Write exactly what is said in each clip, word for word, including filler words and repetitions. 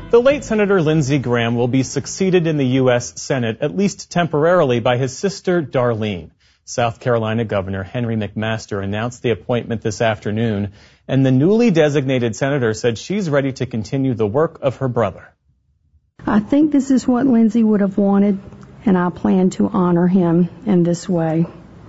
The late Senator Lindsey Graham will be succeeded in the U S Senate, at least temporarily, by his sister Darlene. South Carolina Governor Henry McMaster announced the appointment this afternoon, and the newly designated senator said she's ready to continue the work of her brother. I think this is what Lindsey would have wanted, and I plan to honor him in this way.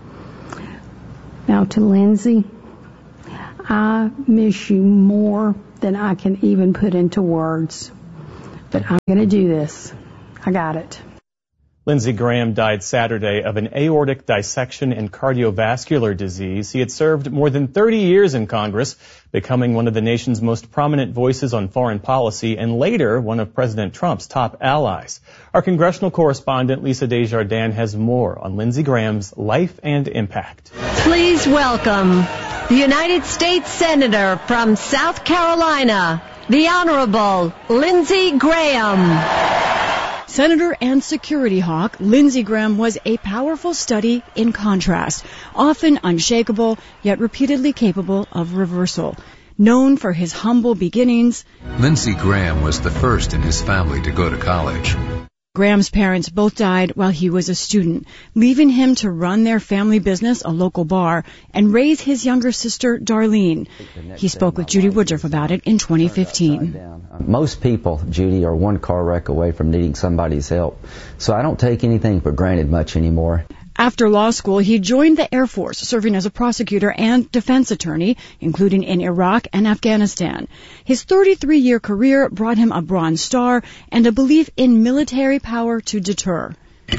Now to Lindsey, I miss you more than I can even put into words. But I'm going to do this. I got it. Lindsey Graham died Saturday of an aortic dissection and cardiovascular disease. He had served more than thirty years in Congress, becoming one of the nation's most prominent voices on foreign policy and later one of President Trump's top allies. Our congressional correspondent Lisa Desjardins has more on Lindsey Graham's life and impact. Please welcome the United States Senator from South Carolina, the Honorable Lindsey Graham. Senator and security hawk, Lindsey Graham was a powerful study in contrast, often unshakable, yet repeatedly capable of reversal. Known for his humble beginnings, Lindsey Graham was the first in his family to go to college. Graham's parents both died while he was a student, leaving him to run their family business, a local bar, and raise his younger sister, Darlene. He spoke with Judy Woodruff about it in twenty fifteen. Most people, Judy, are one car wreck away from needing somebody's help, so I don't take anything for granted much anymore. After law school, he joined the Air Force, serving as a prosecutor and defense attorney, including in Iraq and Afghanistan. His thirty-three-year career brought him a Bronze Star and a belief in military power to deter.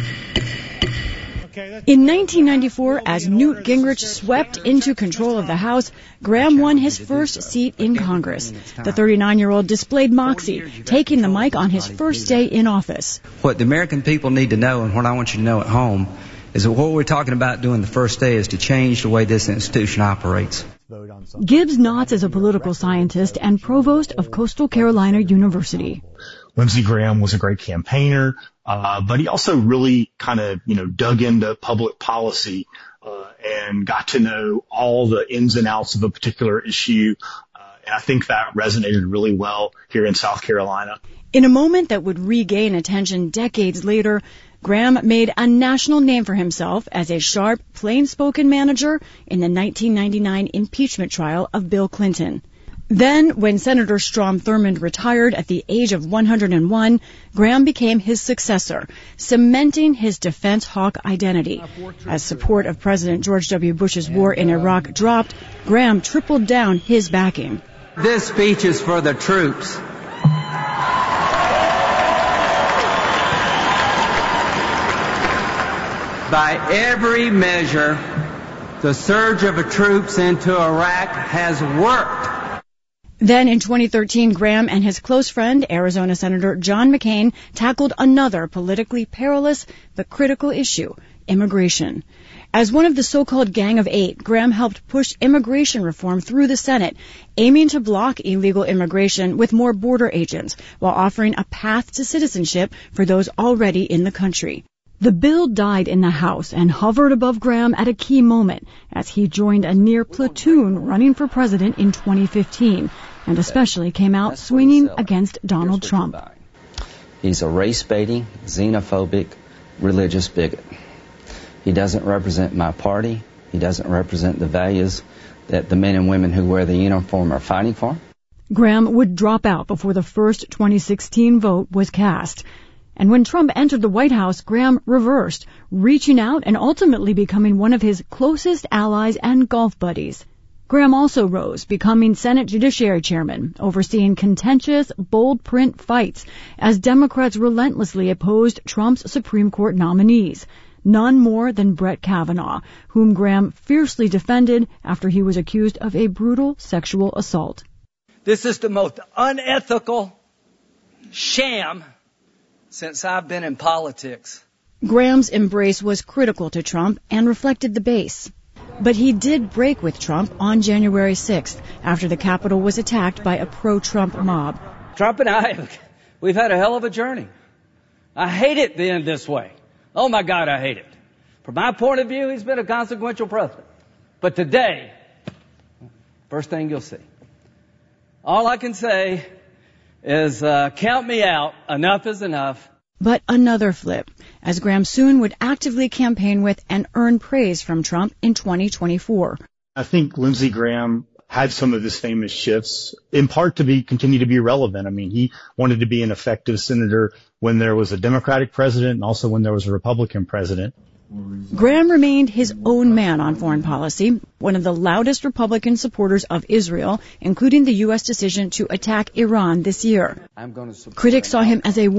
In nineteen ninety-four, as Newt Gingrich swept into control of the House, Graham won his first seat in Congress. The thirty-nine-year-old displayed moxie, taking the mic on his first day in office. What the American people need to know, and what I want you to know at home, is that what we're talking about doing the first day is to change the way this institution operates. Gibbs Knotts is a political scientist and provost of Coastal Carolina University. Lindsey Graham was a great campaigner, uh, but he also really kind of, you know, dug into public policy uh, and got to know all the ins and outs of a particular issue. Uh, and I think that resonated really well here in South Carolina. In a moment that would regain attention decades later, Graham made a national name for himself as a sharp, plain-spoken manager in the nineteen ninety-nine impeachment trial of Bill Clinton. Then, when Senator Strom Thurmond retired at the age of one hundred one, Graham became his successor, cementing his defense hawk identity. As support of President George W. Bush's war in Iraq dropped, Graham tripled down his backing. This speech is for the troops. By every measure, the surge of troops into Iraq has worked. Then in twenty thirteen, Graham and his close friend, Arizona Senator John McCain, tackled another politically perilous but critical issue, immigration. As one of the so-called Gang of Eight, Graham helped push immigration reform through the Senate, aiming to block illegal immigration with more border agents, while offering a path to citizenship for those already in the country. The bill died in the House and hovered above Graham at a key moment as he joined a near platoon running for president in twenty fifteen, and especially came out swinging against Donald Trump. He's a race-baiting, xenophobic, religious bigot. He doesn't represent my party. He doesn't represent the values that the men and women who wear the uniform are fighting for. Graham would drop out before the first twenty sixteen vote was cast. And when Trump entered the White House, Graham reversed, reaching out and ultimately becoming one of his closest allies and golf buddies. Graham also rose, becoming Senate Judiciary Chairman, overseeing contentious, bold-print fights as Democrats relentlessly opposed Trump's Supreme Court nominees, none more than Brett Kavanaugh, whom Graham fiercely defended after he was accused of a brutal sexual assault. This is the most unethical sham since I've been in politics. Graham's embrace was critical to Trump and reflected the base. But he did break with Trump on January sixth, after the Capitol was attacked by a pro-Trump mob. Trump and I, we've had a hell of a journey. I hate it being this way. Oh my God, I hate it. From my point of view, he's been a consequential president. But today, first thing you'll see, all I can say is uh, count me out. Enough is enough. But another flip, as Graham soon would actively campaign with and earn praise from Trump in twenty twenty-four. I think Lindsey Graham had some of his famous shifts, in part to be continue to be relevant. I mean, he wanted to be an effective senator when there was a Democratic president and also when there was a Republican president. Graham remained his own man on foreign policy, one of the loudest Republican supporters of Israel, including the U S decision to attack Iran this year. Critics saw him as a